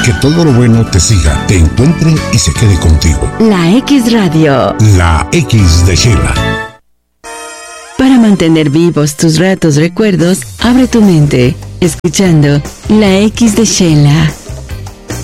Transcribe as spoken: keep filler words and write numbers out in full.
Que todo lo bueno te siga, te encuentre y se quede contigo. La X Radio. La X de Sheila. Para mantener vivos tus ratos recuerdos, abre tu mente, escuchando La X de Sheila.